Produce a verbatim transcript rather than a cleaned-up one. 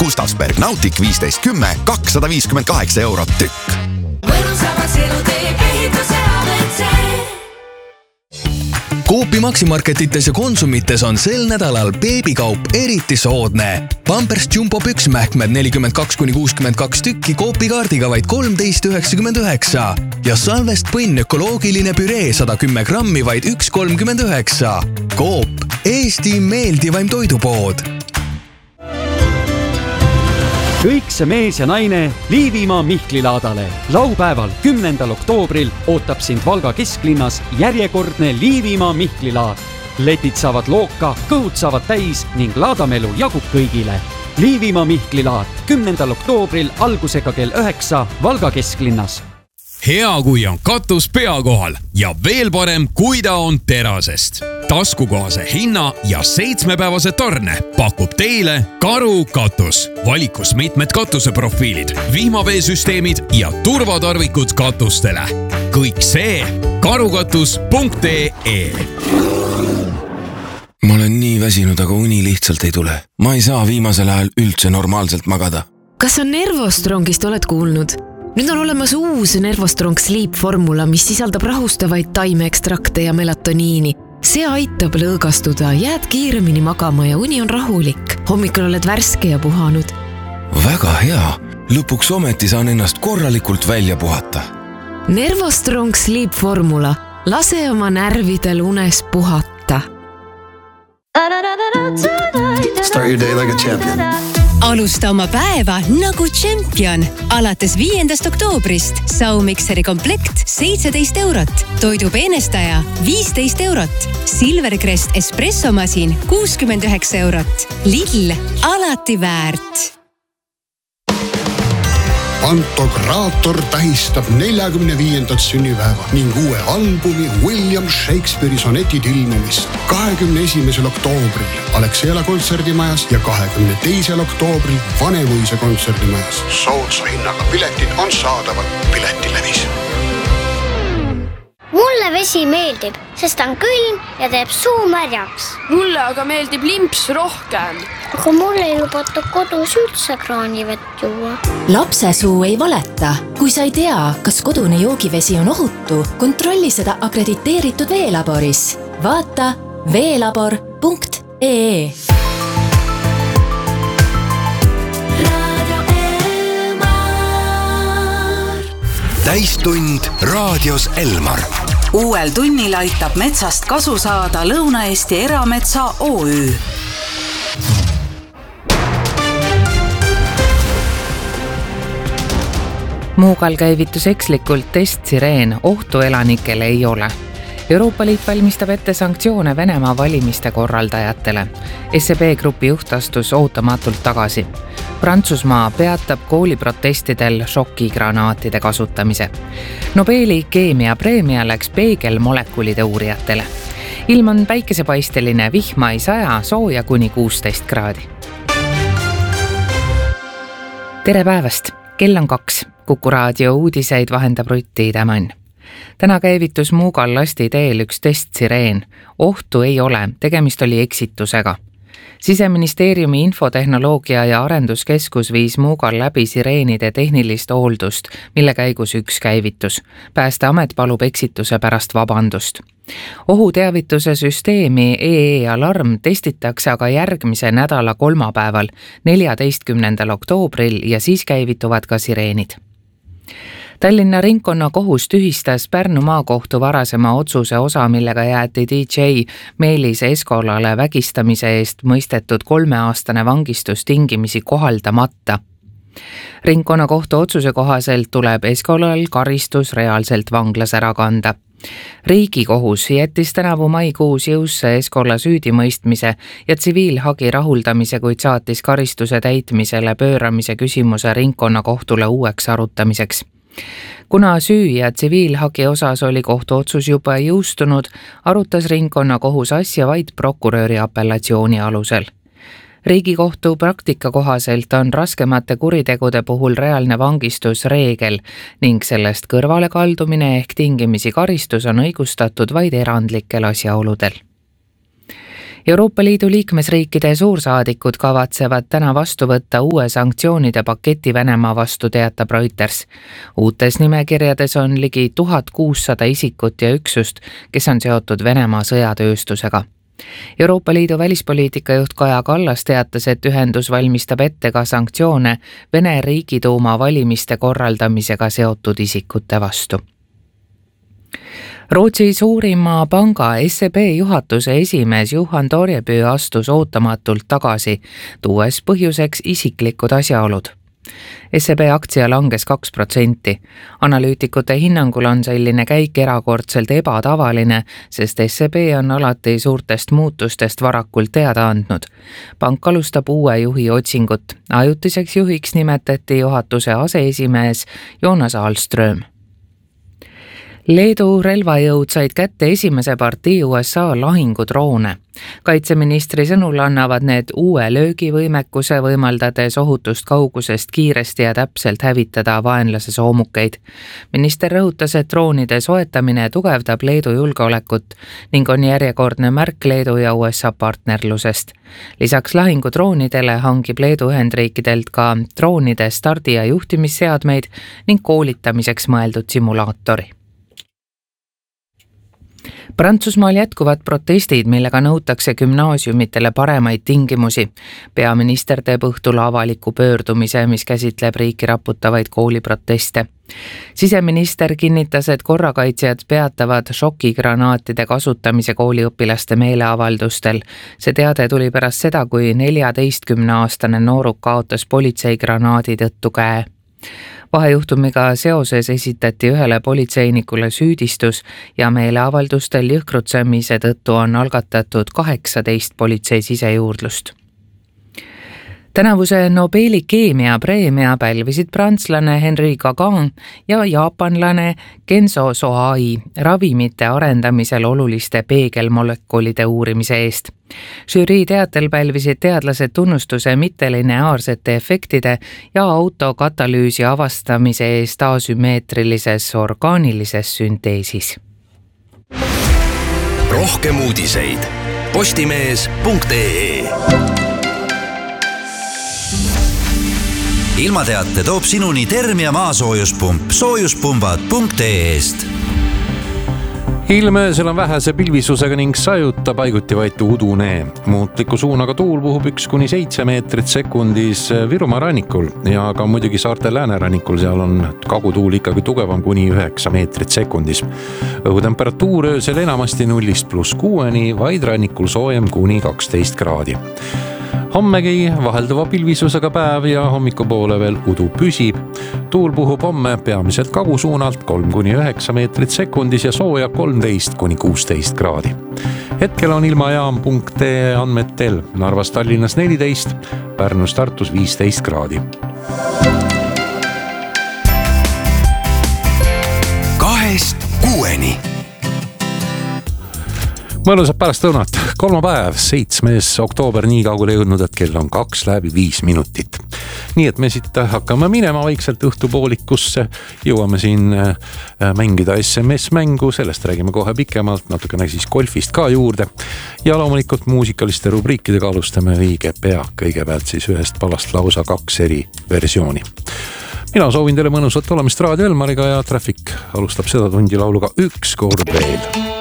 Gustavsberg Nautic viisteist kümme kakssada viiskümmend kaheksa eurot tükk. Mõnusavaks elu teeb ehituse A B C. Coopi maksimarketites ja konsumites on sel nädalal beebikaup eriti soodne. Pampers Jumbo püksmähkmed nelikümmend kaks kuni kuuskümmend kaks tükki Coopi kaardiga vaid kolmteist üheksakümmend üheksa ja Salvest põnn ökoloogiline püree sada kümme grammi vaid üks kolmkümmend üheksa. Coop, Eesti meeldivaim toidupood. Kõik see mees ja naine Liivimaa Mihklilaadale. Laupäeval kümnendal oktoobril ootab sind Valga kesklinnas järjekordne Liivimaa Mihklilaad. Letid saavad looka, kõhud saavad täis ning laadamelu jagub kõigile. Liivimaa Mihklilaad kümnendal oktoobril algusega kell üheksa Valga kesklinnas. Hea, kui on katus pea kohal ja veel parem, kui ta on terasest. Taskukohase hinna ja seitsmepäevase tarne pakub teile Karu katus. Valikus mitmed katuseprofiilid, vihmaveesüsteemid ja turvatarvikud katustele. Kõik see karukatus punkt ee. Ma olen nii väsinud, aga uni lihtsalt ei tule. Ma ei saa viimasel ajal üldse normaalselt magada. Kas on Nervostrongist oled kuulnud? Nüüd on olemas uus Nervostrong Sleep formula, mis sisaldab rahustavaid taimeekstrakte ja melatoniini. See aitab lõõgastuda, jääd kiiremini magama ja uni on rahulik. Hommikul oled värske ja puhanud. Väga hea. Lõpuks ometi saan ennast korralikult välja puhata. Nervostrong Sleep formula. Lase oma närvidel unes puhata. Start your day like a champion. Alusta oma päeva nagu champion. Alates viiendast oktoobrist Saumikseri komplekt seitseteist eurot. Toidu peenestaja viisteist eurot. Silvercrest espressomasin kuuskümmend üheksa eurot. Lidl alati väärt. Pantokraator tähistab neljakümne viiendat sünnipäeva ning uue albumi William Shakespeare'i sonetid ilmumist kahekümne esimesel oktoobril Alexela kontserdimajas ja kahekümne teisel oktoobril Vanemuise kontserdimajas. Soodsa hinnaga piletid on saadaval Piletilevis. Mulle vesi meeldib, sest on külm ja teeb suu märjaks. Mulle aga meeldib limps rohkem. Aga mulle ei lubata kodus üldse kraanivett juua. Lapse suu ei valeta. Kui sa ei tea, kas kodune joogivesi on ohutu, kontrolli seda akrediteeritud veelaboris. Vaata veelabor punkt ee. Täistund raadios Elmar. Uuel tunnil aitab metsast kasu saada Lõuna-Eesti Erametsa O Ü. Muugal käivitus ekslikult testsireen, ohtu elanikele ei ole. Euroopa Liit valmistab ette sanktsioone Venemaa valimiste korraldajatele. S E B grupi juht astus ootamatult tagasi. Prantsusmaa peatab kooliprotestidel šokigranaatide kasutamise. Nobeli keemiapreemia läks peegelmolekulide uurijatele. Ilm on päikesepaisteline, vihma ei saja, sooja kuni kuusteist kraadi. Tere päevast! Kell on kaks. Kuku raadio uudiseid vahendab Rutti Idamann. Täna käivitus Muugal lasti teel üks testsireen. Ohtu ei ole, tegemist oli eksitusega. Siseministeeriumi infotehnoloogia ja arenduskeskus viis Muugal läbi sireenide tehnilist hooldust, mille käigus üks käivitus. Päästeamet palub eksituse pärast vabandust. Ohuteavituse süsteemi E E-alarm testitakse aga järgmise nädala kolmapäeval, neljateistkümnendal oktoobril ja siis käivituvad ka sireenid. Tallinna ringkonna kohus tühistas Pärnu maakohtu varasema otsuse osa, millega jäeti D J Meelis Eskolale vägistamise eest mõistetud kolmeaastane vangistus tingimisi kohaldamata. Ringkonna kohtu otsuse kohaselt tuleb Eskolal karistus reaalselt vanglas ära kanda. Riigikohus jättis tänavu maikuus jõusse Eskola süüdimõistmise ja tsiviilhagi rahuldamise, kuid saatis karistuse täitmisele pööramise küsimuse ringkonnakohtule uueks arutamiseks. Kuna süü ja tsiviilhagi osas oli kohtuotsus juba jõustunud, arutas ringkonnakohus asja vaid prokuröri apellatsiooni alusel. Riigikohtu praktika kohaselt on raskemate kuritegude puhul reaalne vangistus reegel ning sellest kõrvale kaldumine ehk tingimisi karistus on õigustatud vaid erandlikel asjaoludel. Euroopa Liidu liikmesriikide suursaadikud kavatsevad täna vastu võtta uue sanktsioonide paketi Venemaa vastu, teatab Reuters. Uutes nimekirjades on ligi tuhat kuussada isikut ja üksust, kes on seotud Venemaa sõjatööstusega. Euroopa Liidu välispoliitika juht Kaja Kallas teatas, et ühendus valmistab ette ka sanktsioone Vene Riigiduuma valimiste korraldamisega seotud isikute vastu. Rootsi suurima panga S E B juhatuse esimees Johan Torjeby astus ootamatult tagasi, tuues põhjuseks isiklikud asjaolud. S E B aktsia langes kaks protsenti. Analüütikute hinnangul on selline käik erakordselt ebatavaline, sest S E B on alati suurtest muutustest varakult teada andnud. Pank alustab uue juhi otsingut. Ajutiseks juhiks nimetati juhatuse aseesimees Jonas Ahlström. Leedu relvajõud said kätte esimese partii U S A lahingudroone. Kaitseministri sõnul annavad need uue löögivõimekuse, võimaldades ohutust kaugusest kiiresti ja täpselt hävitada vaenlase soomukeid. Minister rõhutas, et droonide soetamine tugevdab Leedu julgeolekut ning on järjekordne märk Leedu ja U S A partnerlusest. Lisaks lahingudroonidele hangib Leedu Ühendriikidelt ka droonide stardi- ja juhtimisseadmeid ning koolitamiseks mõeldud simulaatori. Prantsusmaal jätkuvad protestid, millega nõutakse gümnaasiumitele paremaid tingimusi. Peaminister teeb õhtul avaliku pöördumise, mis käsitleb riiki raputavaid kooliproteste. Siseminister kinnitas, et korrakaitsjad peatavad šokigranaatide kasutamise kooliõpilaste meeleavaldustel. See teade tuli pärast seda, kui neljateistkümneaastane nooruk kaotas politseigranaadi tõttu käe. Vahejuhtumiga seoses esitati ühele politseinikule süüdistus ja meeleavaldustel jõhkrutsemise tõttu on algatatud kaheksateist politsei sisejuurdlust. Tänavuse Nobeli keemiapreemia pälvisid prantslane Henri Gagin ja jaapanlane Kenzo Sohai ravimite arendamisel oluliste peegelmolekulide uurimise eest. Žürii teatel pälvisid teadlased tunnustuse mittelineaarsete efektide ja autokatalüüsi avastamise eest asümmeetrilises orgaanilises sünteesis. Rohkem uudiseid postimees punkt ee. Ilmateate toob sinuni Termia maasoojuspump soojuspumbad punkt ee-st. Ilmöösel on vähese pilvisusega ning sajuta paiguti vaid udune. Muutliku suunaga tuul puhub üks kuni seitse meetrit sekundis Virumaa rannikul ja ka muidugi saarte läänerannikul, seal on kagutuul ikkagi tugevam kuni üheksa meetrit sekundis. Õhutemperatuur öösel enamasti nullist pluss kuueni, vaid rannikul soojem kuni kaksteist kraadi. Hommegi vahelduva pilvisusega päev ja hommikupoole veel udu püsib. Tuul puhub homme peamiselt kagusuunalt kolm kuni üheksa meetrit sekundis ja sooja kolmteist kuni kuusteist kraadi. Hetkel on ilmajaam punkt ee andmetel Narvas, Tallinnas neliteist, Pärnus, Tartus viisteist kraadi. Kahest kuueni. Mõnusat pärast õunat. Kolmapäev, seitsmes oktoober, nii kaugele jõudnud, et kell on kaks läbi viis minutit. Nii et me siit hakkame minema vaikselt õhtupoolikusse. Jõuame siin mängida S M S-mängu, sellest räägime kohe pikemalt, natukene siis golfist ka juurde. Ja loomulikult muusikaliste rubriikidega alustame viige pea. Kõigepealt siis ühest palast lausa kaks eri versiooni. Mina soovin teile mõnusat olemist Raadio Elmariga ja Traffic alustab seda tundi lauluga üks kord veel.